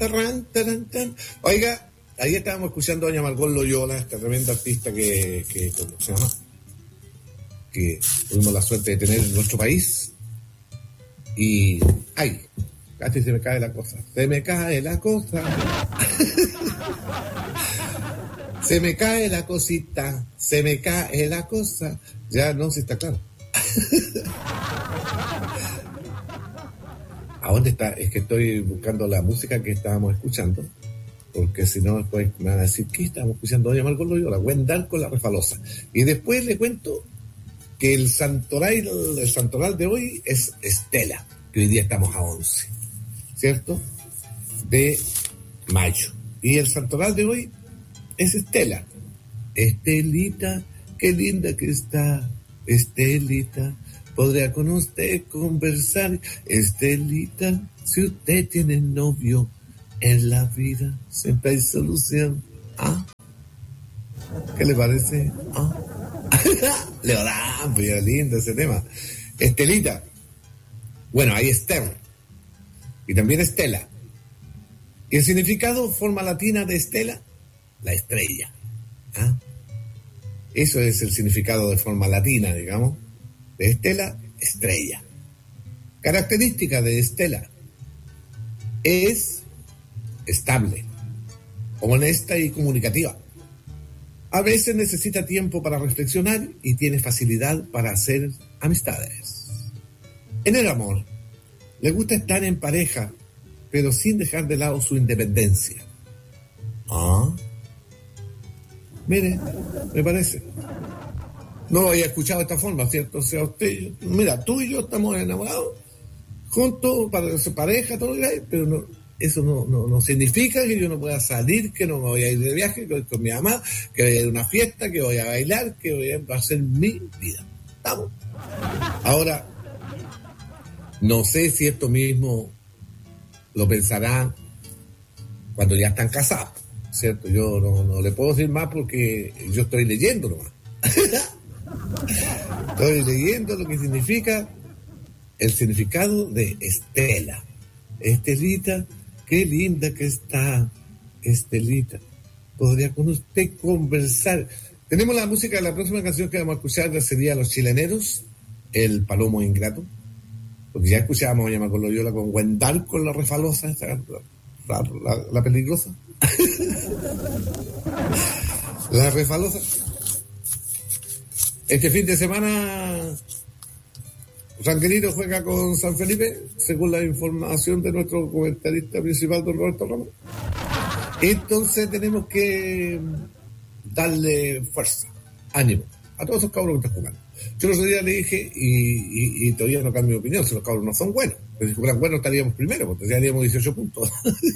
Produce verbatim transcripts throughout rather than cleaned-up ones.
tarran, taran, tan. Oiga, ahí estábamos escuchando a doña Margot Loyola, esta tremenda artista que, que, ¿cómo se llama? Que tuvimos la suerte de tener en nuestro país. Y, ay, casi se me cae la cosa, se me cae la cosa. Se me cae la cosita, se me cae la cosa. Ya no, si está claro. ¿A dónde está? Es que estoy buscando la música que estábamos escuchando, porque si no después me van a decir que estábamos escuchando doña Margot Loyola, Gwendal con la refalosa. Y después le cuento que el santoral, el santoral de hoy es Estela, que hoy día estamos a once, ¿cierto? De mayo. Y el santoral de hoy es Estela. Estelita, qué linda que está, Estelita. Podría con usted conversar, Estelita, si usted tiene novio, en la vida siempre hay solución. ¿Ah? ¿Qué le parece? ¿Ah? Leodán, pues ya lindo ese tema. Estelita. Bueno, hay Esther. Y también Estela. ¿Y el significado, forma latina de Estela? La estrella. ¿Ah? Eso es el significado de forma latina, digamos. De Estela, estrella. Característica de Estela: es estable, honesta y comunicativa. A veces necesita tiempo para reflexionar y tiene facilidad para hacer amistades. En el amor, le gusta estar en pareja, pero sin dejar de lado su independencia. Ah, mire, me parece. No lo había escuchado de esta forma, ¿cierto? O sea, usted, mira, tú y yo estamos enamorados, juntos, para ser pareja, todo lo que hay, pero no, eso no, no, no significa que yo no pueda salir, que no me voy a ir de viaje, que voy con mi mamá, que voy a ir a una fiesta, que voy a bailar, que voy a hacer mi vida. ¿Estamos? Ahora, no sé si esto mismo lo pensarán cuando ya están casados, ¿cierto? Yo no, no le puedo decir más porque yo estoy leyendo nomás. Estoy leyendo lo que significa el significado de Estela. Estelita, qué linda que está, Estelita. Podría con usted conversar. Tenemos la música de la próxima canción que vamos a escuchar, sería Los Chileneros, El Palomo Ingrato. Porque ya escuchábamos a doña Margot Loyola con Gwendal con la refalosa, esta, la, la, la peligrosa. La refalosa. Este fin de semana Ranquerito juega con San Felipe, según la información de nuestro comentarista principal, don Roberto Ramos. Entonces tenemos que darle fuerza, ánimo a todos esos cabros que están jugando. Yo el otro día le dije, y, y, y todavía no cambio mi opinión, si los cabros no son buenos. Pero si fueran buenos estaríamos primero, porque tendríamos dieciocho puntos.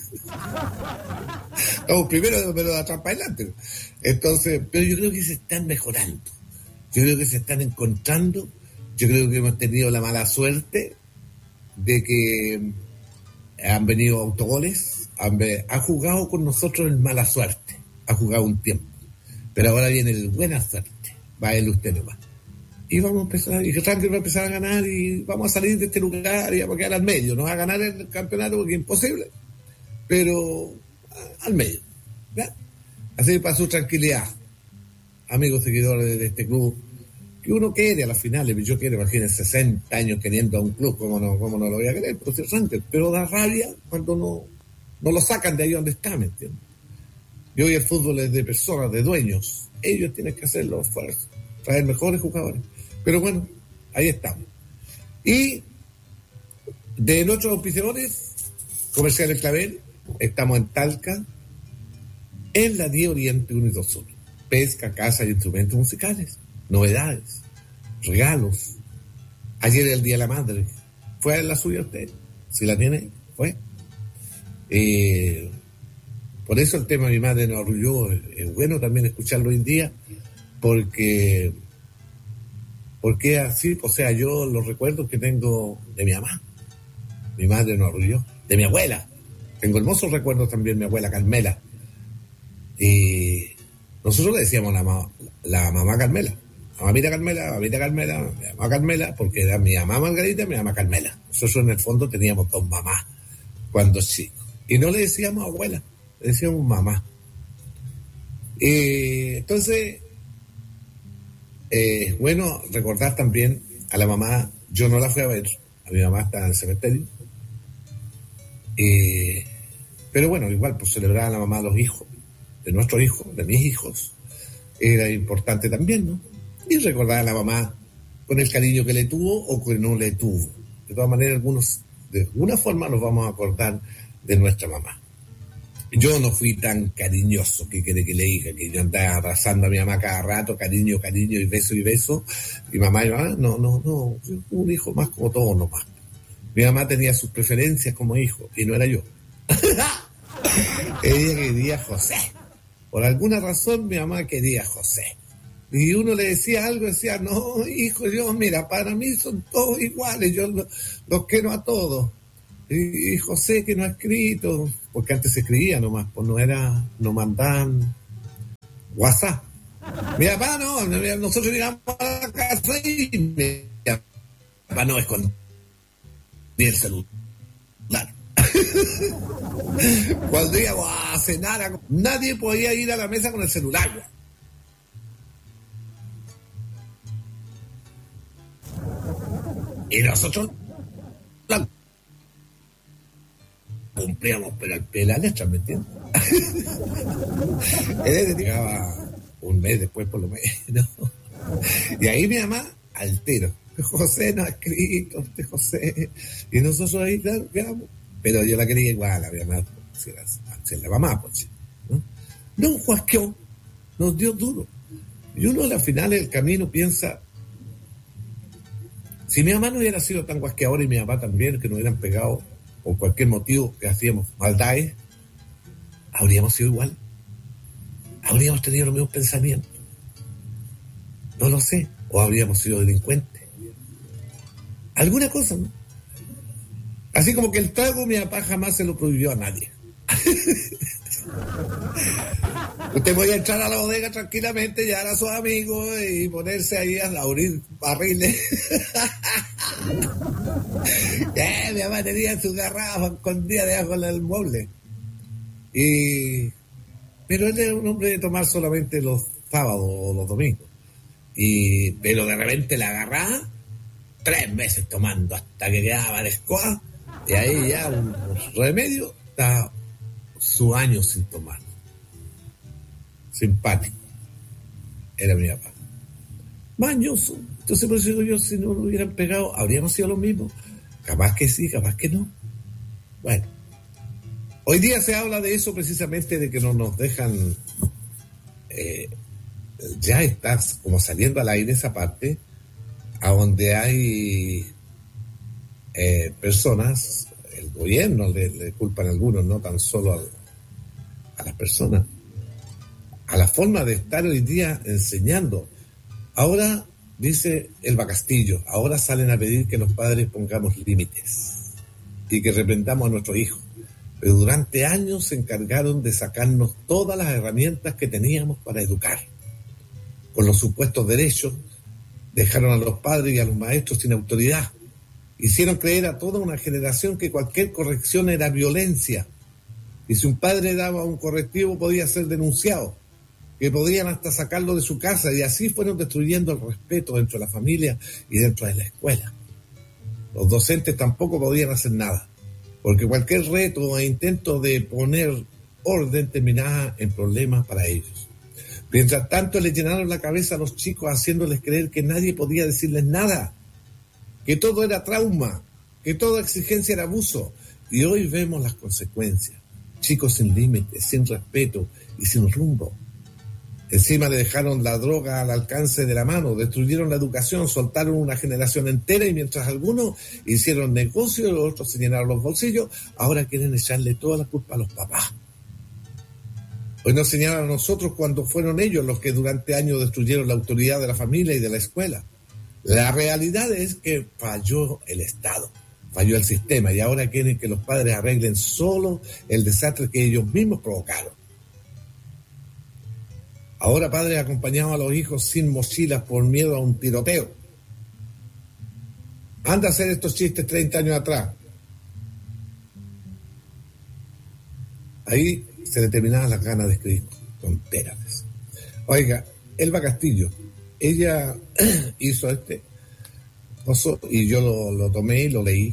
Estamos primero, pero de atrás para adelante. Entonces, pero yo creo que se están mejorando. Yo creo que se están encontrando. Yo creo que hemos tenido la mala suerte de que han venido autogoles, han, han jugado con nosotros en mala suerte, ha jugado un tiempo, pero ahora viene el buena suerte, va el usted nomás. Y vamos a empezar, y Franklin va a empezar a ganar y vamos a salir de este lugar y vamos a quedar al medio, no va a ganar el campeonato porque es imposible, pero al medio, ¿verdad? Así para su tranquilidad, amigos seguidores de este club, que uno quiere a las finales, yo quiero, imagínense, sesenta años queriendo a un club, ¿cómo no, cómo no lo voy a querer? Pero, si pero da rabia cuando no, no lo sacan de ahí donde está, ¿me entiendes? Y hoy el fútbol es de personas, de dueños, ellos tienen que hacer los esfuerzos, traer mejores jugadores, pero bueno, ahí estamos. Y de nuestros auspiciadores, Comercial El Clavel, estamos en Talca, en la diez Oriente uno y dos Sur, pesca, caza y instrumentos musicales. Novedades, regalos. Ayer era el Día de la Madre. ¿Fue a la suya usted? Si la tiene, fue. Eh, por eso el tema de mi madre nos arrulló. Es bueno también escucharlo hoy en día, porque, porque así, o sea, yo los recuerdos que tengo de mi mamá, mi madre nos arrulló, de mi abuela. Tengo hermosos recuerdos también de mi abuela Carmela. Y nosotros le decíamos la, ma- la mamá Carmela. Mamita Carmela, mamita Carmela, mi mamá Carmela, porque era mi mamá Margarita y mi mamá Carmela. Nosotros en el fondo teníamos dos mamás cuando chicos. Y no le decíamos abuela, le decíamos mamá. Eh, entonces, eh, bueno, recordar también a la mamá, yo no la fui a ver, a mi mamá está en el cementerio. Eh, pero bueno, igual, pues celebrar a la mamá de los hijos, de nuestros hijos, de mis hijos, era importante también, ¿no? Y recordar a la mamá con el cariño que le tuvo o que no le tuvo. De todas maneras, algunos, de alguna forma nos vamos a acordar de nuestra mamá. Yo no fui tan cariñoso, que quiere que le diga, que yo andaba abrazando a mi mamá cada rato, cariño, cariño, y beso y beso. Y mamá y mamá, no, no, no, un hijo más como todos nomás. Mi mamá tenía sus preferencias como hijo, y no era yo. Ella quería a José. Por alguna razón mi mamá quería a José. Y uno le decía algo, decía, no, hijo, yo, mira, para mí son todos iguales, yo los, los quiero a todos. Y, y José que no ha escrito, porque antes se escribía nomás, pues no era, no mandaban WhatsApp. Mi papá no, nosotros llegamos a la casa y mi papá no escondía el celular. Cuando íbamos a cenar, nadie podía ir a la mesa con el celular. Y nosotros la cumplíamos pero al pie de la letra, ¿me entiendes? Él llegaba un mes después por lo menos. Y ahí mi mamá, altero. José no ha escrito, este José. Y nosotros ahí, claro, quedamos. Pero yo la quería igual, a mi mamá, si era, si era la mamá, pues, ¿no? No, Juasqueón nos dio duro. Y uno al final del camino piensa, si mi mamá no hubiera sido tan guasqueadora y mi papá también, que nos hubieran pegado por cualquier motivo que hacíamos maldades, habríamos sido igual. Habríamos tenido los mismos pensamientos. No lo sé. O habríamos sido delincuentes. Alguna cosa, ¿no? Así como que el trago mi papá jamás se lo prohibió a nadie. Usted podía entrar a la bodega tranquilamente, llevar a sus amigos y ponerse ahí a abrir barriles. eh, mi mamá tenía su garrafa escondida debajo del mueble. Y... Pero él era un hombre de tomar solamente los sábados o los domingos. Y... Pero de repente la agarraba, tres meses tomando hasta que quedaba de escoa, y ahí ya un, un remedio, estaba su año sin tomar. Simpático. Era mi papá. Mañoso. Entonces por eso digo yo, si no lo hubieran pegado, habríamos sido lo mismo. Capaz que sí, capaz que no. Bueno. Hoy día se habla de eso precisamente, de que no nos dejan, eh, ya estás como saliendo al aire esa parte, a donde hay eh, personas, el gobierno le, le culpan a algunos, no tan solo a, a las personas, a la forma de estar hoy día enseñando. Ahora, dice Elba Castillo, ahora salen a pedir que los padres pongamos límites y que reprendamos a nuestros hijos. Pero durante años se encargaron de sacarnos todas las herramientas que teníamos para educar. Con los supuestos derechos, dejaron a los padres y a los maestros sin autoridad. Hicieron creer a toda una generación que cualquier corrección era violencia. Y si un padre daba un correctivo podía ser denunciado, que podían hasta sacarlo de su casa, y así fueron destruyendo el respeto dentro de la familia y dentro de la escuela. Los docentes tampoco podían hacer nada, porque cualquier reto e intento de poner orden terminaba en problemas para ellos. Mientras tanto, le llenaron la cabeza a los chicos haciéndoles creer que nadie podía decirles nada, que todo era trauma, que toda exigencia era abuso. Y hoy vemos las consecuencias. Chicos sin límites, sin respeto y sin rumbo. Encima le dejaron la droga al alcance de la mano, destruyeron la educación, soltaron una generación entera, y mientras algunos hicieron negocio y los otros se llenaron los bolsillos, ahora quieren echarle toda la culpa a los papás. Hoy nos señalan a nosotros cuando fueron ellos los que durante años destruyeron la autoridad de la familia y de la escuela. La realidad es que falló el Estado, falló el sistema, y ahora quieren que los padres arreglen solo el desastre que ellos mismos provocaron. Ahora padres acompañados a los hijos sin mochilas por miedo a un tiroteo. Anda a hacer estos chistes treinta años atrás. Ahí se le terminaban las ganas de escribir tonteras. Oiga, Elba Castillo, ella hizo este oso y yo lo, lo tomé y lo leí.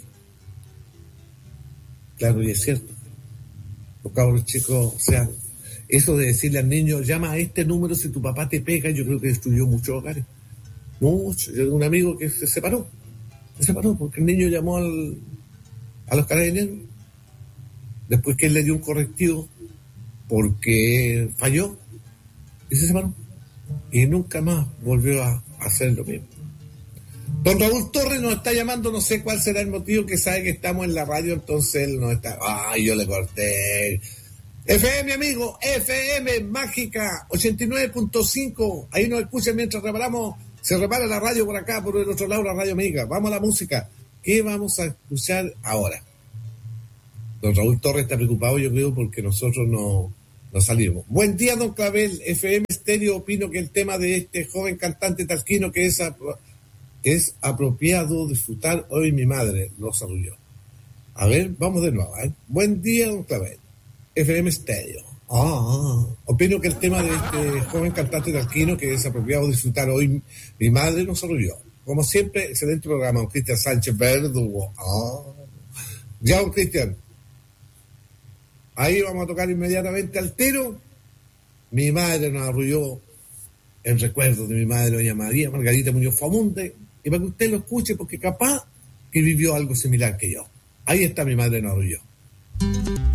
Claro, y es cierto. Los cabros chicos, o sea, eso de decirle al niño, llama a este número si tu papá te pega, yo creo que destruyó muchos hogares. Mucho. Yo tengo un amigo que se separó. Se separó porque el niño llamó al, a los carabineros. Después que él le dio un correctivo porque falló y se separó. Y nunca más volvió a hacer lo mismo. Don Raúl Torres nos está llamando, no sé cuál será el motivo, que sabe que estamos en la radio, entonces él nos está... ¡Ay, yo le corté! F M, amigo, F M Mágica, ochenta y nueve punto cinco. Ahí nos escuchan mientras reparamos, se repara la radio por acá, por el otro lado la radio amiga. Vamos a la música. ¿Qué vamos a escuchar ahora? Don Raúl Torres está preocupado, yo creo, porque nosotros no, no salimos. Buen día, don Clavel. F M Estéreo, opino que el tema de este joven cantante talquino que es, apro- es apropiado disfrutar hoy mi madre, lo saludó. A ver, vamos de nuevo. ¿eh? Buen día, don Clavel. F M Estéreo. Ah, opino que el tema de este joven cantante talquino que es apropiado disfrutar hoy mi madre, lo saludó. Como siempre, excelente programa, don Cristian Sánchez Verdugo. Ah. Ya, don Cristian. Ahí vamos a tocar inmediatamente al tiro. Mi madre nos arrulló en recuerdo de mi madre, doña María Margarita Muñoz Famunde, y para que usted lo escuche, porque capaz que vivió algo similar que yo. Ahí está Mi madre nos arrulló.